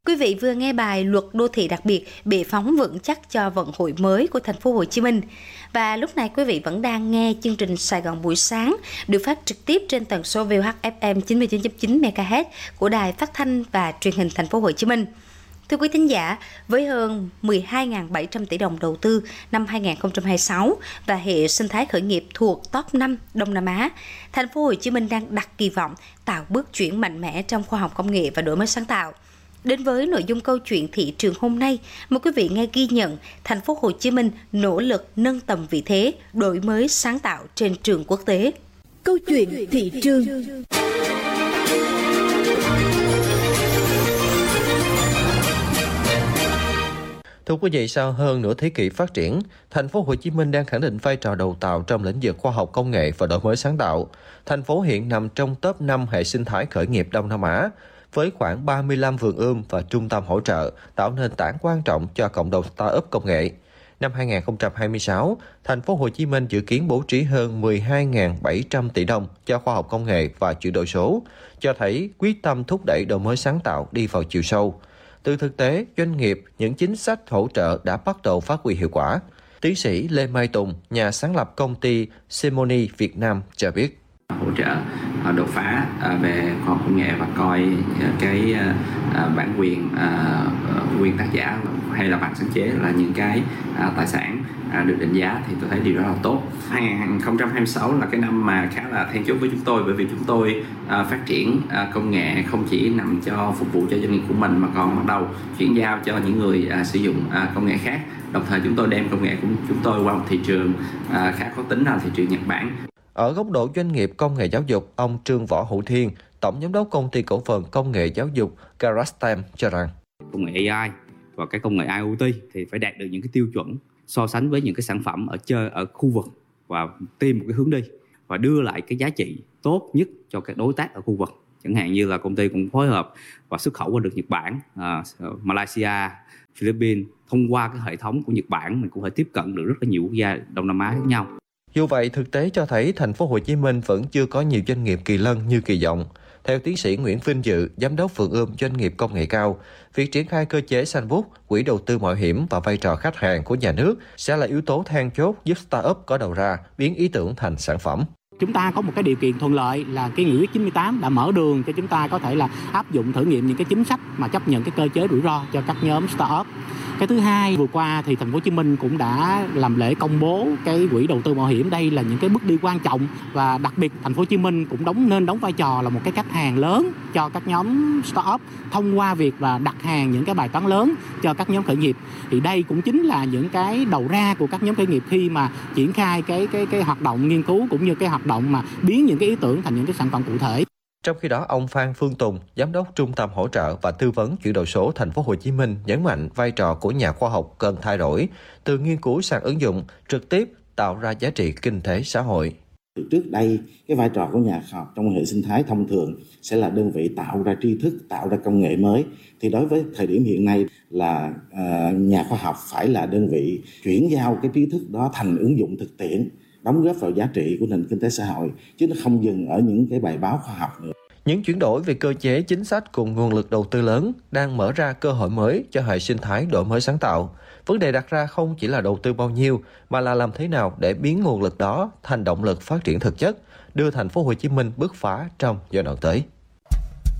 Quý vị vừa nghe bài Luật đô thị đặc biệt bệ phóng vững chắc cho vận hội mới của thành phố Hồ Chí Minh. Và lúc này quý vị vẫn đang nghe chương trình Sài Gòn buổi sáng được phát trực tiếp trên tần số VOH-FM 99.9 MHz của Đài Phát thanh và Truyền hình thành phố Hồ Chí Minh. Thưa quý thính giả, với hơn 12.700 tỷ đồng đầu tư năm 2026 và hệ sinh thái khởi nghiệp thuộc top 5 Đông Nam Á, thành phố Hồ Chí Minh đang đặt kỳ vọng tạo bước chuyển mạnh mẽ trong khoa học công nghệ và đổi mới sáng tạo. Đến với nội dung câu chuyện thị trường hôm nay, mời quý vị nghe ghi nhận thành phố Hồ Chí Minh nỗ lực nâng tầm vị thế, đổi mới sáng tạo trên trường quốc tế. Câu chuyện thị trường. Thưa quý vị, sau hơn nửa thế kỷ phát triển, thành phố Hồ Chí Minh đang khẳng định vai trò đầu tàu trong lĩnh vực khoa học công nghệ và đổi mới sáng tạo. Thành phố hiện nằm trong top 5 hệ sinh thái khởi nghiệp Đông Nam Á, với khoảng 35 vườn ươm và trung tâm hỗ trợ, tạo nền tảng quan trọng cho cộng đồng startup công nghệ. Năm 2026, thành phố Hồ Chí Minh dự kiến bố trí hơn 12.700 tỷ đồng cho khoa học công nghệ và chuyển đổi số, cho thấy quyết tâm thúc đẩy đổi mới sáng tạo đi vào chiều sâu. Từ thực tế, doanh nghiệp, những chính sách hỗ trợ đã bắt đầu phát huy hiệu quả. Tiến sĩ Lê Mai Tùng, nhà sáng lập công ty Simony Việt Nam cho biết. Hỗ trợ đột phá về khoa học công nghệ và coi cái bản quyền tác giả hay là bản sáng chế là những cái tài sản được định giá, thì tôi thấy điều đó là tốt. 2026 là cái năm mà khá là then chốt với chúng tôi, bởi vì chúng tôi phát triển công nghệ không chỉ nằm cho phục vụ cho doanh nghiệp của mình mà còn bắt đầu chuyển giao cho những người sử dụng công nghệ khác. Đồng thời chúng tôi đem công nghệ của chúng tôi qua một thị trường khá khó tính là thị trường Nhật Bản. Ở góc độ doanh nghiệp công nghệ giáo dục, ông Trương Võ Hữu Thiên, Tổng Giám đốc Công ty Cổ phần Công nghệ Giáo dục Garastem cho rằng công nghệ AI và cái công nghệ IoT thì phải đạt được những cái tiêu chuẩn so sánh với những cái sản phẩm ở khu vực và tìm một cái hướng đi và đưa lại cái giá trị tốt nhất cho các đối tác ở khu vực. Chẳng hạn như là công ty cũng phối hợp và xuất khẩu qua được Nhật Bản, Malaysia, Philippines. Thông qua cái hệ thống của Nhật Bản mình cũng phải tiếp cận được rất là nhiều quốc gia Đông Nam Á khác nhau. Dù vậy, thực tế cho thấy thành phố Hồ Chí Minh vẫn chưa có nhiều doanh nghiệp kỳ lân như kỳ vọng. Theo tiến sĩ Nguyễn Vinh Dự, giám đốc vườn ươm doanh nghiệp công nghệ cao, việc triển khai cơ chế Sandbox, quỹ đầu tư mạo hiểm và vai trò khách hàng của nhà nước sẽ là yếu tố then chốt giúp startup có đầu ra, biến ý tưởng thành sản phẩm. Chúng ta có một cái điều kiện thuận lợi là cái nghị quyết 98 đã mở đường cho chúng ta có thể là áp dụng thử nghiệm những cái chính sách mà chấp nhận cái cơ chế rủi ro cho các nhóm startup. Cái thứ hai, vừa qua thì thành phố Hồ Chí Minh cũng đã làm lễ công bố cái quỹ đầu tư mạo hiểm. Đây là những cái bước đi quan trọng và đặc biệt thành phố Hồ Chí Minh cũng nên đóng vai trò là một cái khách hàng lớn cho các nhóm startup thông qua việc và đặt hàng những cái bài toán lớn cho các nhóm khởi nghiệp. Thì đây cũng chính là những cái đầu ra của các nhóm khởi nghiệp khi mà triển khai cái hoạt động nghiên cứu cũng như cái hoạt động mà biến những cái ý tưởng thành những cái sản phẩm cụ thể. Trong khi đó, ông Phan Phương Tùng, giám đốc Trung tâm hỗ trợ và tư vấn chuyển đổi số thành phố Hồ Chí Minh nhấn mạnh vai trò của nhà khoa học cần thay đổi từ nghiên cứu sang ứng dụng, trực tiếp tạo ra giá trị kinh tế xã hội. Trước đây, cái vai trò của nhà khoa học trong hệ sinh thái thông thường sẽ là đơn vị tạo ra tri thức, tạo ra công nghệ mới. Thì đối với thời điểm hiện nay là nhà khoa học phải là đơn vị chuyển giao cái tri thức đó thành ứng dụng thực tiễn, đóng góp vào giá trị của nền kinh tế xã hội, chứ nó không dừng ở những cái bài báo khoa học nữa. Những chuyển đổi về cơ chế chính sách cùng nguồn lực đầu tư lớn đang mở ra cơ hội mới cho hệ sinh thái đổi mới sáng tạo. Vấn đề đặt ra không chỉ là đầu tư bao nhiêu, mà là làm thế nào để biến nguồn lực đó thành động lực phát triển thực chất, đưa thành phố Hồ Chí Minh bứt phá trong giai đoạn tới.